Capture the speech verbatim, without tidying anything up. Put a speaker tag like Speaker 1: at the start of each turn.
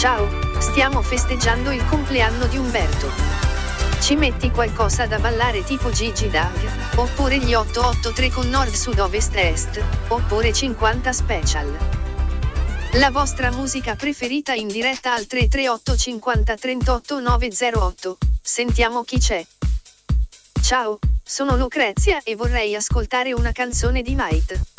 Speaker 1: Ciao, stiamo festeggiando il compleanno di Umberto. Ci metti qualcosa da ballare tipo Gigi Dag, oppure gli otto otto tre con nord sud ovest est, oppure cinquanta special. La vostra musica preferita in diretta al tre tre otto cinquanta trentotto novecentotto, sentiamo chi c'è. Ciao, sono Lucrezia e vorrei ascoltare una canzone di Might.